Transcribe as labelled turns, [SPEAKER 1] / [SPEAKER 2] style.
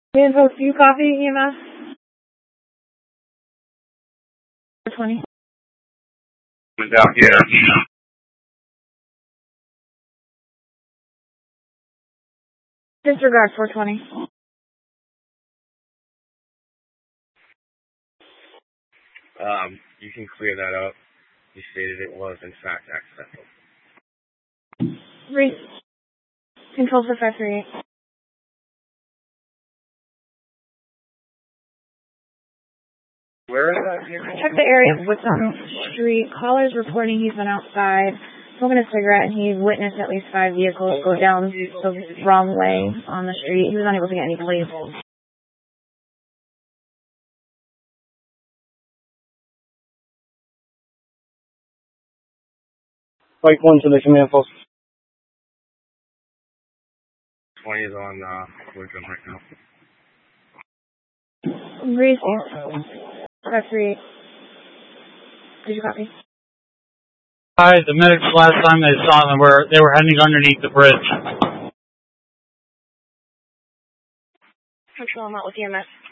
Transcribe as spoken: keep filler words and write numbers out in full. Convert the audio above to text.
[SPEAKER 1] Info, do you copy E M S? twenty.
[SPEAKER 2] Was out here.
[SPEAKER 1] Disregard four twenty.
[SPEAKER 2] Um, you can clear that up. You stated it was, in fact, accidental.
[SPEAKER 1] Three. Control for five three eight.
[SPEAKER 2] Where is that vehicle?
[SPEAKER 1] Check the area. What's on the street? Caller's reporting he's been outside smoking a cigarette and he witnessed at least five vehicles go down the wrong way on the street. He was unable to get any plates.
[SPEAKER 3] Right one to the command post.
[SPEAKER 2] twenty is on uh, Woodrum right now.
[SPEAKER 1] Reese, five three eight. Did you copy?
[SPEAKER 3] Hi, the medics last time they saw them were they were heading underneath the bridge.
[SPEAKER 1] Control, I'm out with E M S.